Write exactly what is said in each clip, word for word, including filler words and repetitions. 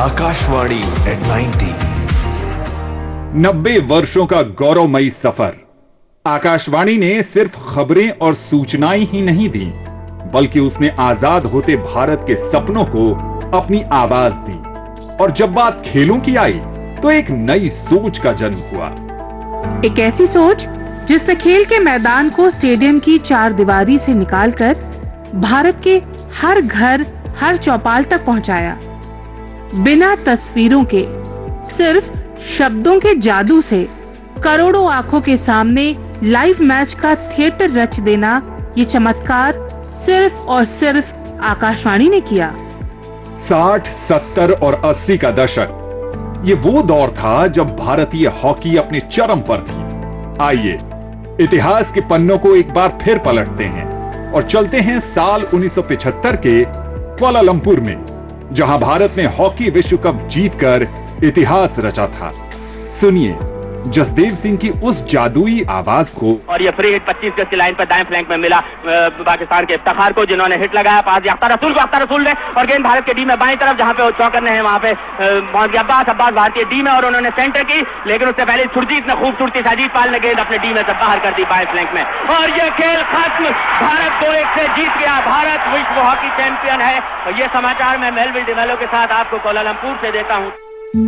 Akashvani eight ninety. नब्बे वर्षों का गौरवमयी सफर। आकाशवाणी ने सिर्फ खबरें और सूचनाएं ही नहीं दी, बल्कि उसने आजाद होते भारत के सपनों को अपनी आवाज दी। और जब बात खेलों की आई तो एक नई सोच का जन्म हुआ। एक ऐसी सोच जिसने खेल के मैदान को स्टेडियम की चार दीवारी से निकालकर भारत के हर घर, हर चौपाल तक पहुंचाया। बिना तस्वीरों के, सिर्फ शब्दों के जादू से करोड़ों आंखों के सामने लाइव मैच का थिएटर रच देना, ये चमत्कार सिर्फ और सिर्फ आकाशवाणी ने किया। साठ, सत्तर और अस्सी का दशक, ये वो दौर था जब भारतीय हॉकी अपने चरम पर थी। आइए इतिहास के पन्नों को एक बार फिर पलटते हैं और चलते हैं साल उन्नीस सौ पचहत्तर के कुआलालंपुर में, जहां भारत ने हॉकी विश्व कप जीतकर इतिहास रचा था। सुनिए जसदेव सिंह की उस जादुई आवाज को। और ये फ्री हिट पच्चीस गज की लाइन पर दाएं फ्लैंक में मिला पाकिस्तान के इफ्तिखार को, जिन्होंने हिट लगाया पास अख्तर रसूल को। अख्तर रसूल ने और गेंद भारत के डी में बाईं तरफ, जहां पे चौकर ने है वहां पे पहुंच गया अब्बास अब्बास भारतीय डी में, और उन्होंने सेंटर की। लेकिन उससे पहले सुरजीत ने खूबसूरती से अजीत पाल ने गेंद अपने डी में से बाहर कर दी बाएं फ्लैंक में, और ये खेल खत्म। भारत दो एक से जीत गया। भारत विश्व हॉकी चैंपियन है। और ये समाचार मैं मेलविल डिमेलो के साथ आपको कुआलालंपुर से देता हूँ।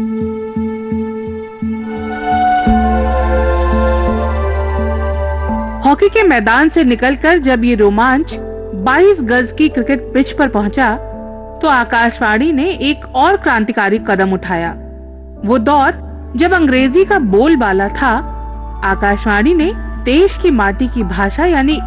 हॉकी के मैदान से निकलकर जब ये रोमांच बाईस गज की क्रिकेट पिच पर पहुंचा, तो आकाशवाणी ने एक और क्रांतिकारी कदम उठाया। वो दौर जब अंग्रेजी का बोलबाला था, आकाशवाणी ने देश की माटी की भाषा यानी